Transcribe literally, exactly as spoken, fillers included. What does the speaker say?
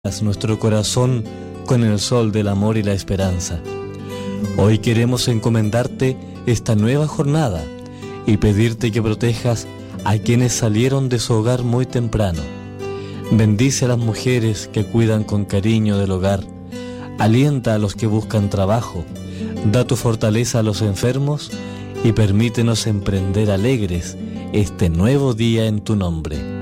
nuestro corazón con el sol del amor y la esperanza. Hoy queremos encomendarte esta nueva jornada y pedirte que protejas a quienes salieron de su hogar muy temprano. Bendice a las mujeres que cuidan con cariño del hogar, alienta a los que buscan trabajo, da tu fortaleza a los enfermos y permítenos emprender alegres este nuevo día en tu nombre.